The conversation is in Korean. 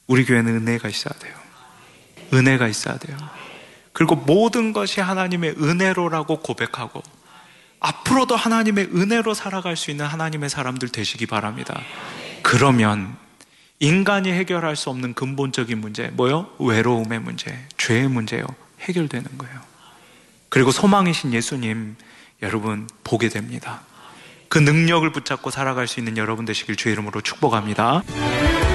우리 교회는 은혜가 있어야 돼요. 은혜가 있어야 돼요. 그리고 모든 것이 하나님의 은혜로라고 고백하고 앞으로도 하나님의 은혜로 살아갈 수 있는 하나님의 사람들 되시기 바랍니다. 그러면 인간이 해결할 수 없는 근본적인 문제, 뭐요? 외로움의 문제, 죄의 문제요, 해결되는 거예요. 그리고 소망이신 예수님 여러분 보게 됩니다. 그 능력을 붙잡고 살아갈 수 있는 여러분 되시길 주의 이름으로 축복합니다.